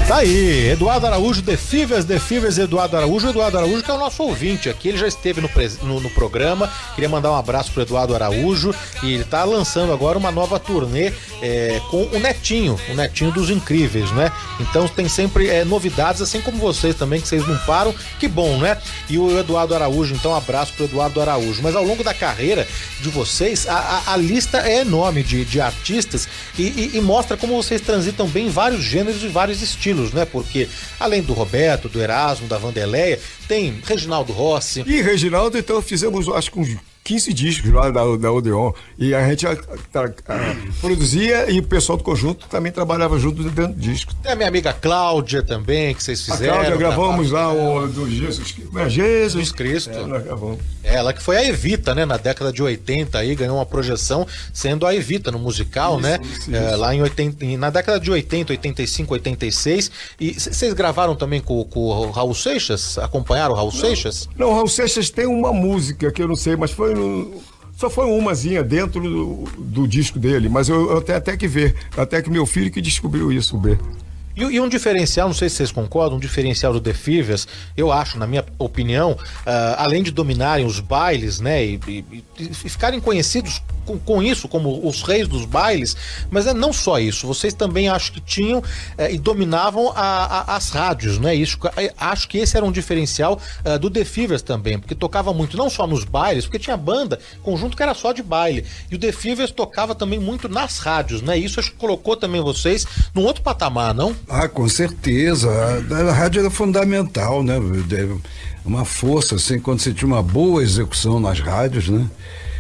Tá aí, Eduardo Araújo, The Fevers, Eduardo Araújo que é o nosso ouvinte aqui, ele já esteve no programa, queria mandar um abraço pro Eduardo Araújo, e ele tá lançando agora uma nova turnê com o Netinho dos Incríveis, né? Então tem sempre novidades, assim como vocês também, que vocês não param, que bom, né? E o Eduardo Araújo, então abraço pro Eduardo Araújo. Mas ao longo da carreira de vocês, a lista é enorme de artistas e mostra como vocês transitam bem em vários gêneros e vários estilos, né? Porque além do Roberto, do Erasmo, da Vanderleia, tem Reginaldo Rossi. E Reginaldo, então fizemos acho que uns 15 discos lá da Odeon, e a gente produzia, e o pessoal do conjunto também trabalhava junto dentro do disco. Tem a minha amiga Cláudia também, que vocês fizeram. A Cláudia, gravamos lá o do Jesus Cristo. Nós gravamos. Ela que foi a Evita, né, na década de 80 aí, ganhou uma projeção sendo a Evita no musical, isso, né? Isso. Lá na década de 80, 85, 86. E vocês gravaram também com o Raul Seixas? Acompanharam o Raul Seixas? Não, o Raul Seixas tem uma música que eu não sei, mas só foi umazinha dentro do disco dele, mas eu tenho até que ver, até que meu filho que descobriu isso, o B. E um diferencial, não sei se vocês concordam, um diferencial do The Fevers, eu acho, na minha opinião, além de dominarem os bailes, né, e ficarem conhecidos com isso, como os reis dos bailes, mas não só isso, vocês também acho que tinham e dominavam as rádios, né, isso, acho que esse era um diferencial do The Fevers também, porque tocava muito, não só nos bailes, porque tinha banda, conjunto que era só de baile, e o The Fevers tocava também muito nas rádios, né, isso acho que colocou também vocês num outro patamar, não? Ah, com certeza. A rádio era fundamental, né? Uma força, assim, quando você tinha uma boa execução nas rádios, né?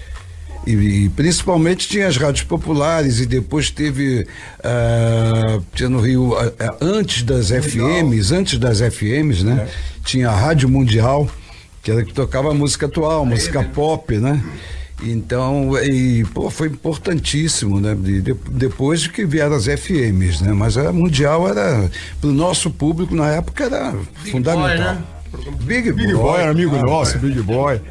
E principalmente tinha as rádios populares, e depois teve tinha no Rio, antes das FMs, né? Tinha a Rádio Mundial, que era que tocava música atual, música pop, né? Então, foi importantíssimo, né? Depois de que vieram as FMs, né? Mas a Mundial era, pro nosso público na época, era fundamental. Big Boy, né? Big Boy, amigo nosso, Big Boy.